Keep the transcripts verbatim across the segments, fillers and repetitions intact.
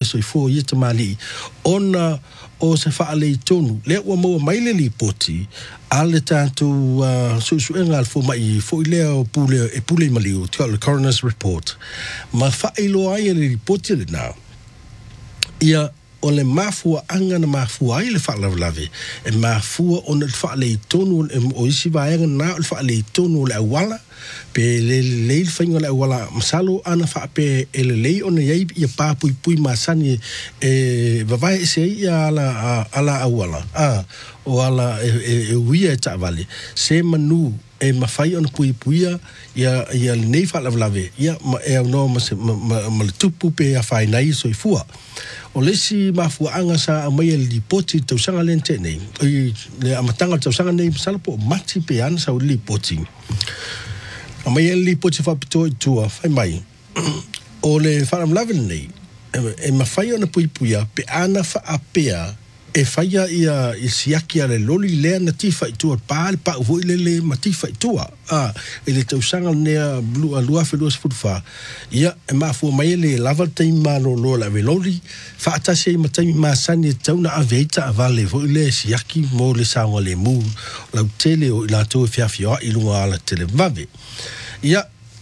soifua ia tamali ona o se whaale i tonu. Lea ua maua maile li poti, a le tātou uh, suisuenga al fo mai, fo i lea o pule, e pule i maliu, tia le coroner's report. Ma whaelo ai le li poti le nā. Ia o le mafua anga na mafua ai le whaalavalawe. E mafua o le whaale i tonu, o isi vaenga nā o le whaale i tonu o le awala, pe le le le whainga le awala masalo ana whaape e le le o na iei ia pāpui pui masani e vavai e se ia ala, ala awala. Ah, o ala e, e, e uia e taavale. Se manu e mawhai o na pui puia ia, ia le nei whaalavalawe. Ia ma e au no ma, ma, ma, ma le tupu pe a whainai so i fua. O lesi mafua anga sa a mai li poti tau sanga lente nei. I le amatanga tau sanga nei masala po mati pe ana sa li poti. A mai li poti whapito i tua, whai mai. O le whaamlawe nei, e mawhai o na pui puia pe ana whaapea e whaia ia i siaki a le loli lea na tifa i tua pā le pā uvoi le le ma tifa i tua. Ah, e le tau sanga nea blua lua whelua sputufa. Ia, e mafua mai le lava taimi ma lo lo la ve loli, whaatase i ma taimi ma sani e tau na aveita a vale vo i le siaki mo le sawa le mu, lau tele o i la tau e whiawhioa i lunga ala tele vave. Ia,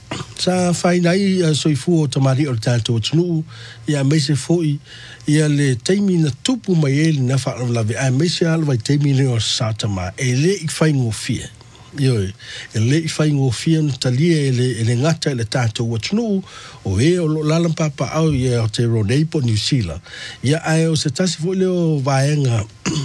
sa whainai uh, soifu o tamari o le tātou tunu, ia meise foi, ia le teimi na tupu mai e li na whaalawe, a meise alawai teimi ni o sātama, e le i whaingo fia. Ioi, e le i whaingo fia na talia e le, e le ngata e le tātou o tunu, o e o lo lalampapa au ia o te Roneipo, New Zealand. Ia ai o se tasi foi leo vaenga,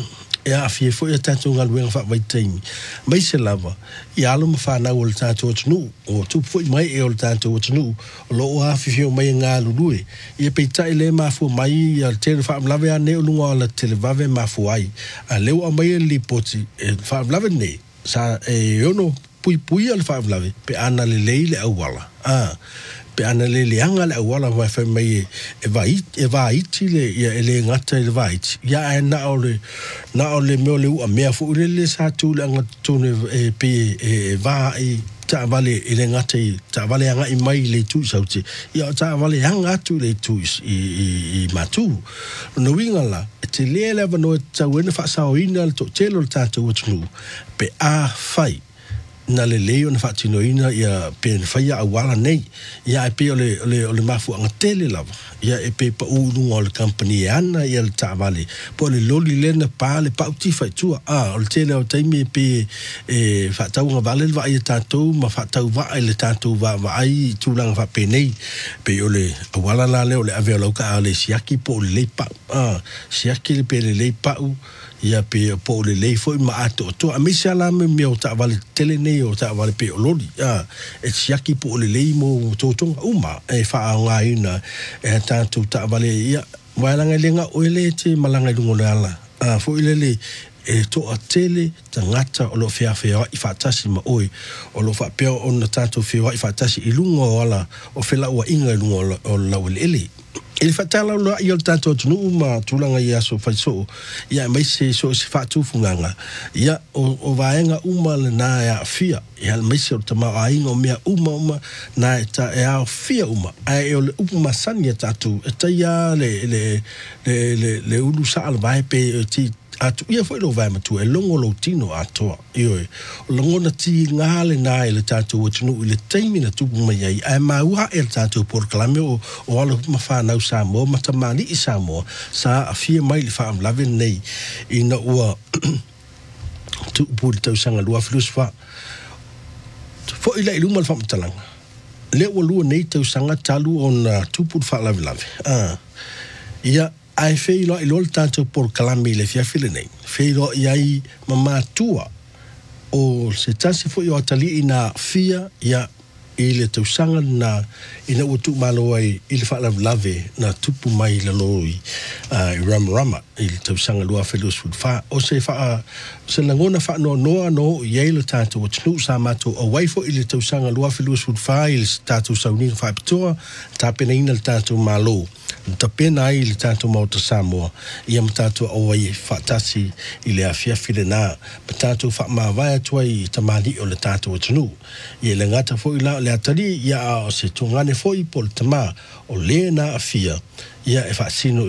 e a fie foi a tātou ngaluenga wha vai teimi. Mai se lava, i alo ma whanau o le tātou atunu, o tupu foi mai e o le tātou atunu, o lo o hafi fio mai ngā lulue. Ia peitai le mafua mai, a tere whaamlawe a ne o lunga o la televave mafua ai. A leo a mai e li poti, e whaamlawe ne, sa e ono pui pui al whaamlawe, pe ana le lei le awala. Ah, pe ana le leanga le awala mai whai mai e vai e vai le ia ele ngata e vai ia e na ole na ole me ole u a mea fu le le sa tu le ngata tone e pe e vai ta vale ele ngata ta vale anga i mai le tu sauti ia ta vale anga tu le tu i i i matu no winga la te le le no ta wena fa sa o ina to telo ta tu tu pe a fai na le leo na fatino ina ia pe faia awala nei ia e pe ole ole ole mafu anga tele lava ia e pe pa unu o le company ana ia le tavale po le loli le na pa le pa uti fa tua a o tele o taimi pe e fa tau nga vale va ia tatou ma fa tau va le tatou va va ai tu lang fa pe nei pe ole awala la le ole ave lo ka le siaki po le pa a siaki le pe le pa u ia pe po le le foi ma ato to a mi sala me me o ta vale tele nei o ta vale pe o loli a e siaki po le le mo to to uma e fa nga ina e ta tu ta vale ia wala nga lenga o le te malanga lungo le ala a fo ile le e to a tele tangata o lo fea fea i fa tasi ma oi o lo fa pe o na tato fea i fa tasi i lungo ala o fela ua inga lungo o la wele ele ele fatala lo i o tato tunu uma tulanga ia so fa so ia mai se so se fa tu funganga ia o o vaenga uma le na ia fia ia mai se o tama ai no mea uma uma na ta ia fia uma ai o le uma sania tatu e ta ia le le le le le ulu sa al vai pe ti atu ia foi lo vai matu e longo lo tino ato io longo na ti ngale na ile tatu tunu ile taimi na tu mai ai ai ma wa el tatu por clame o o alo ma fa na sa mo ma tamani isa mo sa afia mai le fa am lave nei ina ua tu pul tau sanga lua filosfa fo ile ilu mal fa mtalanga le o lu nei tau sanga talu on tu pul fa lave lave ah ia ai fei lo ilo tanto por calami le fia file nei fei lo iai mama tua o se tasi fo yo tali ina fia ya ile tu sanga na ina utu malo ai ile fa lave na tupu mai le loi uh, ram rama ile tu sanga lua felos fa o se fa se langona fa no no no ye le tanto o tnu sa mato o wai fo ile tu sanga lua felos fa ile tatu sa uni fa pitoa tapena ina le tanto malo tapena ai le tanto mauta Samoa ia matato o wai fatasi ile afia file na matato fa ma vai tuai tamani o le tato o tunu ia le ngata fo ila le atari ia o se tungane fo i pol tama o le na afia ia e fa sino